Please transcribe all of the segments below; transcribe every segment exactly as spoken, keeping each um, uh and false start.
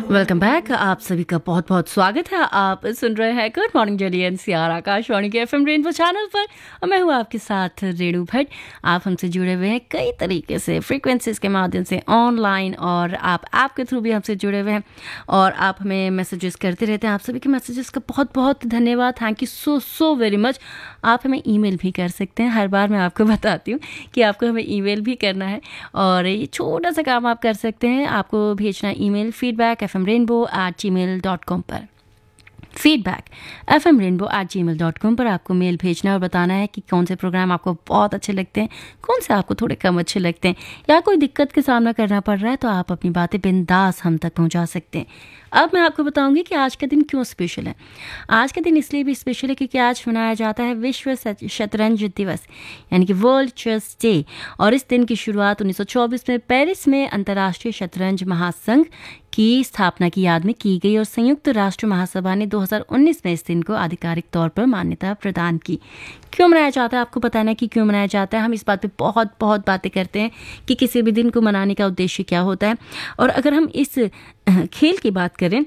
Welcome back. आप सभी का बहुत बहुत स्वागत है। आप सुन रहे हैं गुड मॉर्निंग जली एनसीआर आकाशवाणी के एफएम रेनबो चैनल पर और मैं हूँ आपके साथ रेणु भट्ट। आप हमसे जुड़े हुए हैं कई तरीके से, फ्रीक्वेंसीज के माध्यम से, ऑनलाइन, और आप ऐप के थ्रू भी हमसे जुड़े हुए हैं और आप हमें मैसेजेस करते रहते हैं। आप सभी के मैसेजेस का बहुत बहुत धन्यवाद। Thank you so so very much. आप हमें ईमेल भी कर सकते हैं। हर बार मैं आपको बताती हूँ कि आपको हमें ईमेल भी करना है और ये छोटा सा काम आप कर सकते हैं। आपको भेजना email feedback F M rainbow eight जी मेल डॉट कॉम पर। Feedback F M rainbow eight जी मेल डॉट कॉम पर आपको मेल भेजना और बताना है कि कौन से प्रोग्राम आपको बहुत अच्छे लगते हैं, कौन से आपको थोड़े कम अच्छे लगते हैं, या कोई दिक्कत का सामना करना पड़ रहा है तो आप अपनी बातें बिंदास हम तक पहुंचा सकते हैं। अब मैं आपको बताऊंगी कि आज का दिन क्यों स्पेशल है। आज का दिन इसलिए भी स्पेशल है क्योंकि आज मनाया जाता है विश्व शतरंज दिवस, यानी कि वर्ल्ड चेस डे। और इस दिन की शुरुआत उन्नीस सौ चौबीस में पेरिस में अंतर्राष्ट्रीय शतरंज महासंघ की स्थापना की याद में की गई और संयुक्त राष्ट्र महासभा ने दो हज़ार उन्नीस में इस दिन को आधिकारिक तौर पर मान्यता प्रदान की। क्यों मनाया जाता है, आपको बताना है कि क्यों मनाया जाता है। हम इस बात पे बहुत बहुत बातें करते हैं कि किसी भी दिन को मनाने का उद्देश्य क्या होता है। और अगर हम इस खेल की बात करें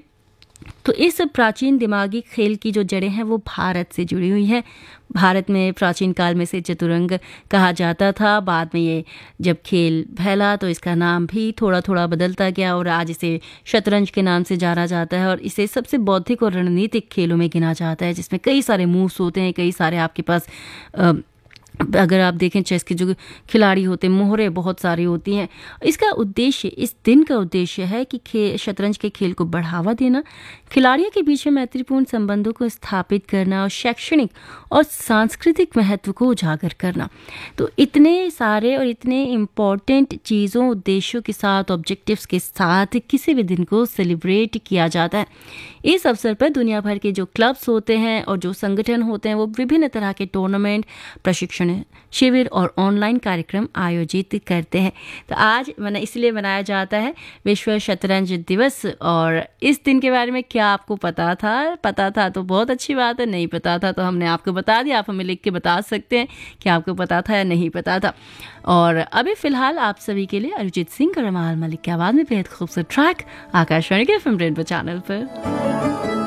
तो इस प्राचीन दिमागी खेल की जो जड़ें हैं वो भारत से जुड़ी हुई हैं। भारत में प्राचीन काल में से चतुरंग कहा जाता था। बाद में ये जब खेल फैला तो इसका नाम भी थोड़ा थोड़ा बदलता गया और आज इसे शतरंज के नाम से जाना जाता है। और इसे सबसे बौद्धिक और रणनीतिक खेलों में गिना जाता है, जिसमें कई सारे मूव्स होते हैं, कई सारे आपके पास आ, अगर आप देखें चेस के जो खिलाड़ी होते हैं, मोहरें बहुत सारी होती हैं। इसका उद्देश्य, इस दिन का उद्देश्य है कि खे शतरंज के खेल को बढ़ावा देना, खिलाड़ियों के बीच में मैत्रीपूर्ण संबंधों को स्थापित करना और शैक्षणिक और सांस्कृतिक महत्व को उजागर करना। तो इतने सारे और इतने इम्पॉर्टेंट चीज़ों, उद्देश्यों के साथ, ऑब्जेक्टिव्स के साथ किसी भी दिन को सेलिब्रेट किया जाता है। इस अवसर पर दुनिया भर के जो क्लब्स होते हैं और जो संगठन होते हैं वो विभिन्न तरह के टूर्नामेंट, प्रशिक्षण शिविर और ऑनलाइन कार्यक्रम आयोजित करते हैं। तो आज मना इसलिए मनाया जाता है विश्व शतरंज दिवस। और इस दिन के बारे में क्या आपको पता था? पता था तो बहुत अच्छी बात है, नहीं पता था तो हमने आपको बता दिया। आप हमें लिख के बता सकते हैं कि आपको पता था या नहीं पता था। और अभी फिलहाल आप सभी के लिए अरिजीत सिंह और रमाल मलिक की आवाज़ में बेहद खूबसूरत ट्रैक आकाशवाणी के एफएम रेनबो चैनल पर।